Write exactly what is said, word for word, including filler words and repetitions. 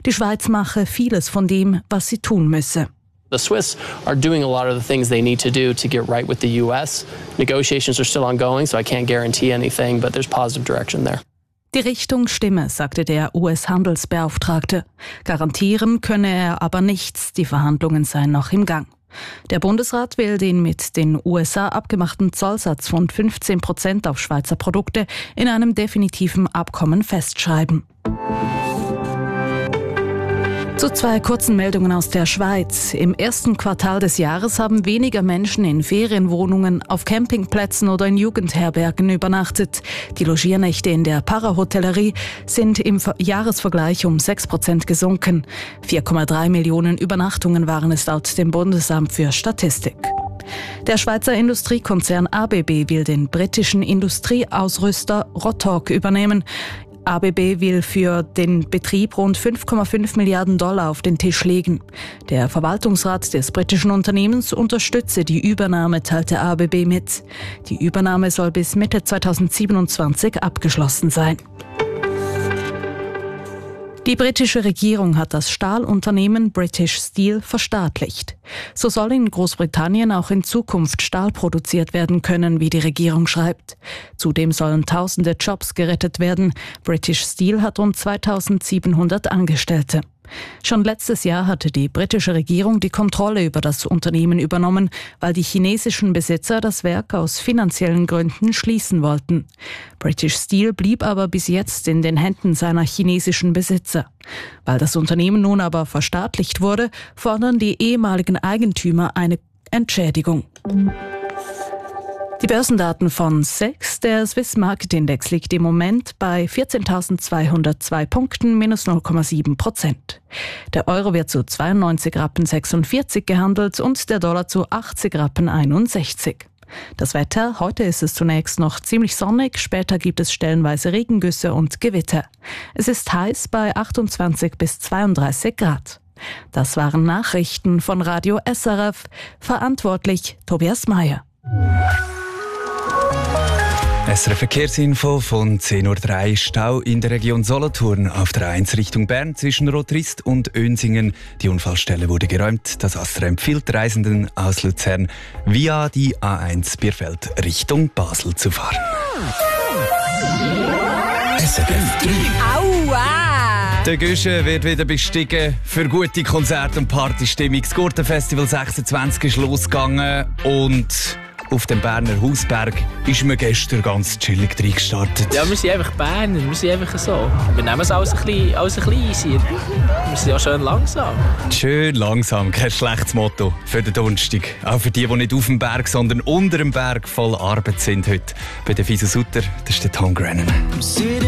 Die Schweiz mache vieles von dem, was sie tun müsse. The Swiss are doing a lot of the things they need to do to get right with the U S. Negotiations are still ongoing, so I can't guarantee anything, but there's positive direction there. Die Richtung stimme, sagte der U S-Handelsbeauftragte. Garantieren könne er aber nichts, die Verhandlungen seien noch im Gang. Der Bundesrat will den mit den U S A abgemachten Zollsatz von fünfzehn Prozent auf Schweizer Produkte in einem definitiven Abkommen festschreiben. Zu zwei kurzen Meldungen aus der Schweiz. Im ersten Quartal des Jahres haben weniger Menschen in Ferienwohnungen, auf Campingplätzen oder in Jugendherbergen übernachtet. Die Logiernächte in der Parahotellerie sind im Jahresvergleich um sechs Prozent gesunken. vier Komma drei Millionen Übernachtungen waren es laut dem Bundesamt für Statistik. Der Schweizer Industriekonzern A B B will den britischen Industrieausrüster Rotork übernehmen. A B B will für den Betrieb rund fünf Komma fünf Milliarden Dollar auf den Tisch legen. Der Verwaltungsrat des britischen Unternehmens unterstütze die Übernahme, teilte A B B mit. Die Übernahme soll bis Mitte zweitausendsiebenundzwanzig abgeschlossen sein. Die britische Regierung hat das Stahlunternehmen British Steel verstaatlicht. So soll in Großbritannien auch in Zukunft Stahl produziert werden können, wie die Regierung schreibt. Zudem sollen tausende Jobs gerettet werden. British Steel hat rund zweitausendsiebenhundert Angestellte. Schon letztes Jahr hatte die britische Regierung die Kontrolle über das Unternehmen übernommen, weil die chinesischen Besitzer das Werk aus finanziellen Gründen schließen wollten. British Steel blieb aber bis jetzt in den Händen seiner chinesischen Besitzer. Weil das Unternehmen nun aber verstaatlicht wurde, fordern die ehemaligen Eigentümer eine Entschädigung. Die Börsendaten von S E X, der Swiss Market Index, liegt im Moment bei vierzehntausendzweihundertzwei Punkten, minus null Komma sieben Prozent. Der Euro wird zu zweiundneunzig Rappen sechsundvierzig gehandelt und der Dollar zu achtzig Rappen einundsechzig. Das Wetter: Heute ist es zunächst noch ziemlich sonnig, später gibt es stellenweise Regengüsse und Gewitter. Es ist heiß bei achtundzwanzig bis zweiunddreißig Grad. Das waren Nachrichten von Radio S R F. Verantwortlich Tobias Meyer. S R F-Verkehrsinfo von zehn Uhr drei. Stau in der Region Solothurn auf der A eins Richtung Bern zwischen Rotrist und Önsingen. Die Unfallstelle wurde geräumt. Das ASTRA empfiehlt Reisenden aus Luzern via die A eins Bierfeld Richtung Basel zu fahren. S R F drei. Aua! Der Güsche wird wieder bestiegen für gute Konzerte und Partystimmung. Das Gurtenfestival sechsundzwanzig ist losgegangen und auf dem Berner Hausberg ist mir gestern ganz chillig reingestartet. Ja, wir sind einfach Berner, wir sind einfach so. Wir nehmen es alles ein bisschen, alles ein bisschen easy. Wir sind ja schön langsam. Schön langsam, kein schlechtes Motto für den Donnerstag. Auch für die, die nicht auf dem Berg, sondern unter dem Berg voll Arbeit sind heute. Bei der Fisa Sutter, das ist der Tom Grennan.